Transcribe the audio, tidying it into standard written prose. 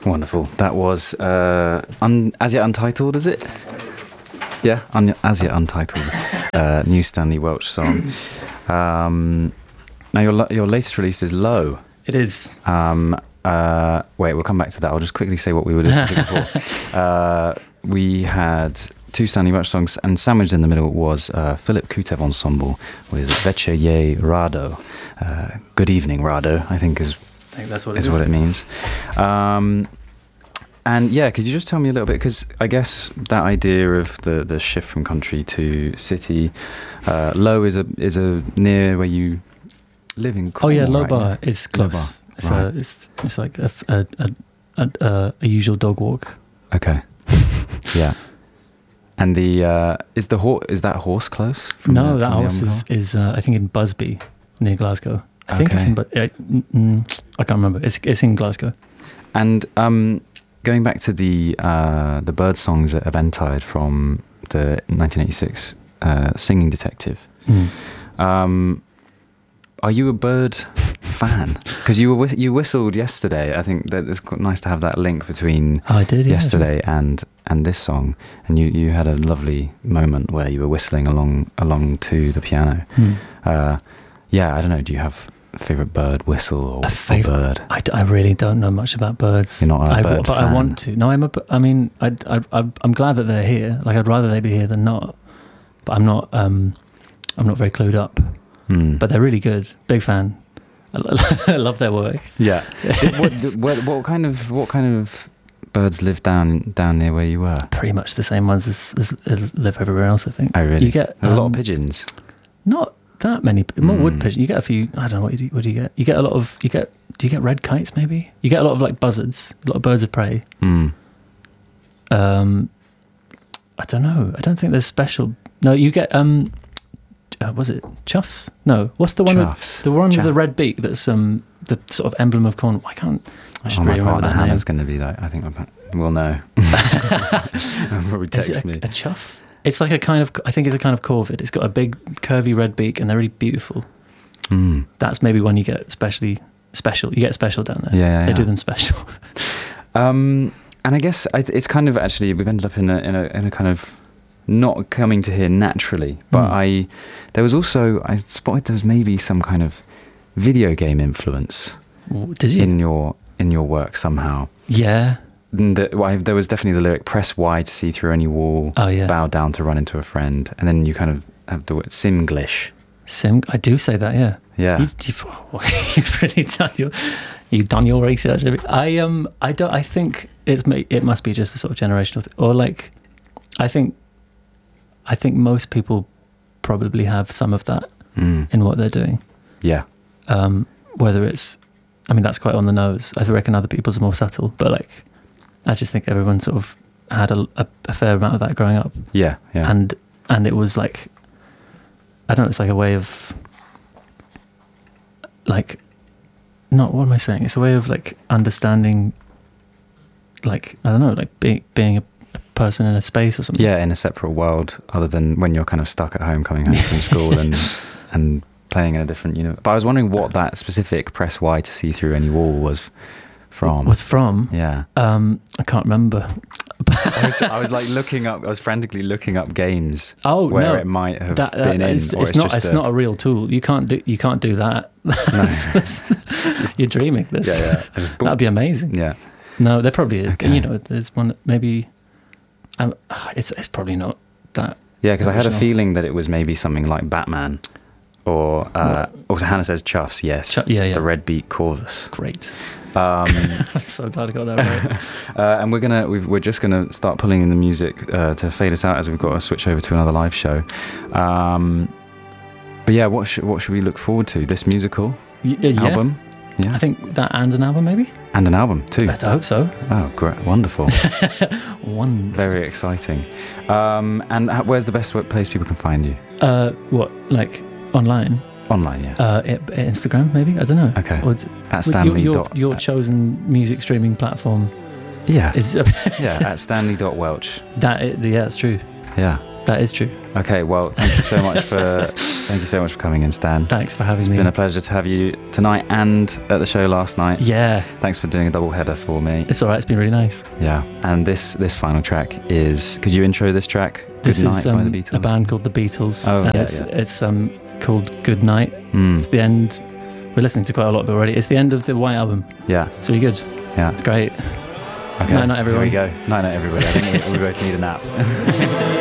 Wonderful. That was As Yet Untitled, is it? Yeah, As Yet Untitled. New Stanley Welch song. Now your latest release is Low. It is. Wait, we'll come back to that. I'll just quickly say what we were listening to before. We had two Stanley Welch songs, and sandwiched in the middle was Philip Kutev Ensemble with Večer je Rado. Good evening, Rado, I think that's what what it means. And yeah, could you just tell me a little bit, because I guess that idea of the shift from country to city, Low is a near where you live in Cornwall, Low right? Bar is close. Bar. It's Right. it's like a usual dog walk. Okay. Yeah. And is that horse close? No, that horse is I think in Busby near Glasgow. I think it's in, but I can't remember. It's in Glasgow. And going back to the bird songs at Eventide from the 1986 Singing Detective, are you a bird fan? Because you whistled yesterday. I think that it's nice to have that link between I did yesterday and this song. And you had a lovely moment where you were whistling along to the piano. Yeah, I don't know. Do you have a favourite bird whistle or bird? I really don't know much about birds. You're not a bird but fan. I want to. No, I'm glad that they're here. Like, I'd rather they be here than not. But I'm not very clued up. But they're really good. Big fan. I love their work. Yeah. What kind of birds live down near where you were? Pretty much the same ones as live everywhere else, I think. Oh, really? You get There's a lot of pigeons. Not that many. More wood pigeons. You get a few. I don't know what do you get. You get a lot of. Do you get red kites? Maybe you get a lot of like buzzards. A lot of birds of prey. I don't know. I don't think there's special. No, you get was it Chuffs? No, what's the one? Chuffs. The one with the red beak. That's the sort of emblem of Cornwall. I should really remember that name. Hannah's going to be like. I think we'll know. Probably text me. A chuff. It's like a kind of. I think it's a kind of corvid. It's got a big curvy red beak, and they're really beautiful. That's maybe one you get special. You get special down there. Yeah. They do them special. And I guess it's kind of actually we've ended up in a kind of not coming to here naturally, but I spotted there was maybe some kind of video game influence. Did you in your work somehow? Yeah. There was definitely the lyric "Press Y to see through any wall." Oh yeah. Bow down to run into a friend, and then you kind of have the word Simglish. I do say that. Yeah. Yeah. You've really done your research. I think it must be just a sort of generational thing, or like I think most people probably have some of that in what they're doing. Yeah. Whether it's, that's quite on the nose. I reckon other people's are more subtle, but like, I just think everyone sort of had a fair amount of that growing up. Yeah. And it was like, I don't know, it's like a way of like, what am I saying? It's a way of like understanding, like, I don't know, like being a person in a space or something. Yeah, in a separate world, other than when you're kind of stuck at home, coming home from school and playing in a different universe. But I was wondering what that specific "press Y to see through any wall" was from. Yeah. I can't remember. I was like I was frantically looking up games where it might have been in. It's not a real tool. You can't do that. No. You're dreaming. Yeah. That'd be amazing. Yeah. No, there probably is. Okay. There's one maybe. It's probably not that. Yeah, because I had a feeling that it was maybe something like Batman, or also Hannah says Chuffs. Yes. Yeah. The red beak corvus. Great. I'm so glad I got that right. And we're just gonna start pulling in the music to fade us out, as we've got to switch over to another live show. But yeah, what should we look forward to? This musical album? Yeah. I think that and an album maybe. And an album too. I hope so. Oh, great! Wonderful. Very exciting. And where's the best place people can find you? What, like online? Online, yeah. Instagram, maybe. I don't know. Okay. At Stanley. Your chosen music streaming platform. Yeah. Is at Stanley.Welch. Yeah, that's true. Yeah. That is true. Okay, well, thank you so much for coming in, Stan. Thanks for having me. It's been a pleasure to have you tonight and at the show last night. Yeah. Thanks for doing a double header for me. It's all right. It's been really nice. Yeah. And this final track is. Could you intro this track? This Good Night is by the Beatles. a band called the Beatles. Oh, and yeah, it's called Good Night. Mm. It's the end. We're listening to quite a lot of it already. It's the end of the White Album. Yeah. It's really good. Yeah. It's great. Okay. Night, everyone. Here we go. Night, everybody. I think we both need a nap.